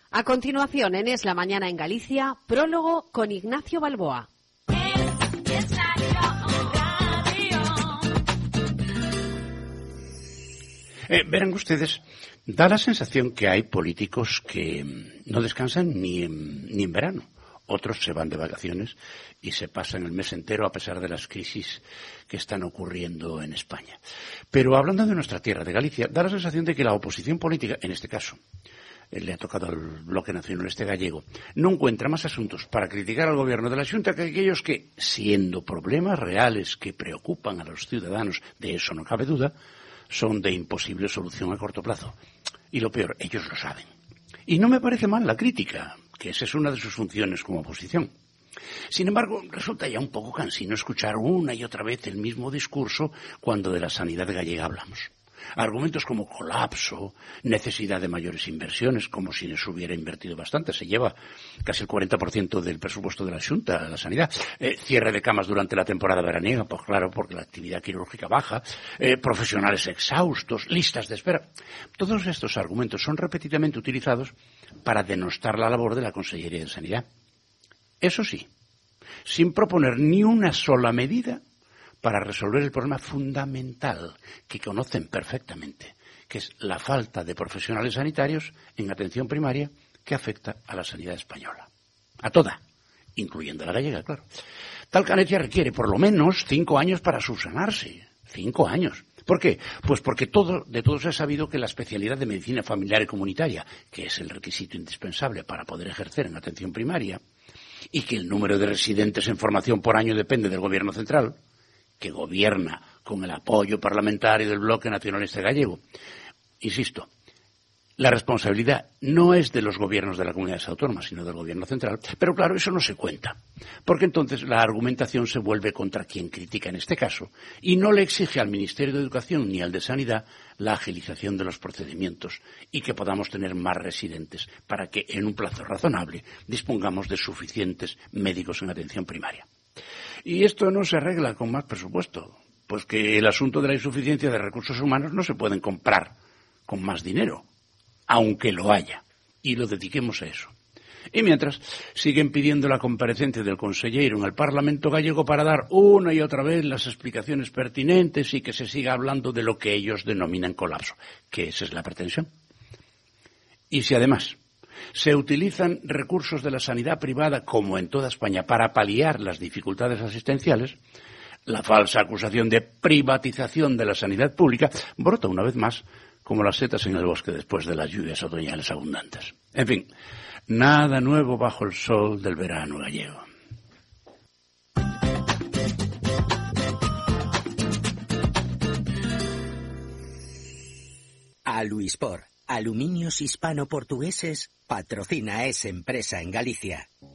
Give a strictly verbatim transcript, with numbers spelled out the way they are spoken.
A continuación, en Es la Mañana en Galicia, prólogo con Ignacio Balboa. Eh, verán ustedes, da la sensación que hay políticos que no descansan ni en, ni en verano. Otros se van de vacaciones y se pasan el mes entero a pesar de las crisis que están ocurriendo en España. Pero hablando de nuestra tierra, de Galicia, da la sensación de que la oposición política, en este caso, eh, le ha tocado al bloque nacionalista gallego, no encuentra más asuntos para criticar al gobierno de la Xunta que aquellos que, siendo problemas reales que preocupan a los ciudadanos, de eso no cabe duda, son de imposible solución a corto plazo. Y lo peor, ellos lo saben. Y no me parece mal la crítica, que esa es una de sus funciones como oposición. Sin embargo, resulta ya un poco cansino escuchar una y otra vez el mismo discurso cuando de la sanidad gallega hablamos. Argumentos como colapso, necesidad de mayores inversiones, como si se hubiera invertido bastante. Se lleva casi el cuarenta por ciento del presupuesto de la Xunta a la sanidad. Eh, cierre de camas durante la temporada veraniega, pues claro, porque la actividad quirúrgica baja. Eh, profesionales exhaustos, listas de espera. Todos estos argumentos son repetidamente utilizados para denostar la labor de la Consellería de Sanidad. Eso sí, sin proponer ni una sola medida para resolver el problema fundamental que conocen perfectamente, que es la falta de profesionales sanitarios en atención primaria que afecta a la sanidad española. A toda, incluyendo la gallega, claro. Tal carencia requiere por lo menos cinco años para subsanarse. Cinco años. ¿Por qué? Pues porque todo, de todos es sabido que la especialidad de medicina familiar y comunitaria, que es el requisito indispensable para poder ejercer en atención primaria, y que el número de residentes en formación por año depende del gobierno central, que gobierna con el apoyo parlamentario del bloque nacionalista gallego. Insisto, la responsabilidad no es de los gobiernos de las comunidades autónomas, sino del gobierno central. Pero claro, eso no se cuenta, porque entonces la argumentación se vuelve contra quien critica en este caso y no le exige al Ministerio de Educación ni al de Sanidad la agilización de los procedimientos y que podamos tener más residentes para que en un plazo razonable dispongamos de suficientes médicos en atención primaria. Y esto no se arregla con más presupuesto, pues que el asunto de la insuficiencia de recursos humanos no se pueden comprar con más dinero, aunque lo haya, y lo dediquemos a eso. Y mientras, siguen pidiendo la comparecencia del conselleiro en el Parlamento gallego para dar una y otra vez las explicaciones pertinentes y que se siga hablando de lo que ellos denominan colapso, que esa es la pretensión. Y si además se utilizan recursos de la sanidad privada, como en toda España, para paliar las dificultades asistenciales, la falsa acusación de privatización de la sanidad pública brota una vez más como las setas en el bosque después de las lluvias otoñales abundantes. En fin, nada nuevo bajo el sol del verano gallego. Aluispor, Aluminios Hispano-Portugueses, patrocina esa empresa en Galicia.